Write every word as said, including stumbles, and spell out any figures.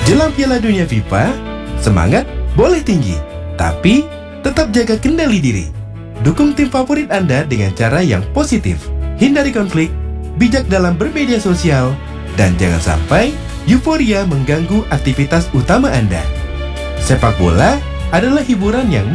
Jelang Piala Dunia FIFA, semangat boleh tinggi, tapi tetap jaga kendali diri. Dukung tim favorit Anda dengan cara yang positif. Hindari konflik, bijak dalam bermedia sosial, dan jangan sampai euforia mengganggu aktivitas utama Anda. Sepak bola adalah hiburan yang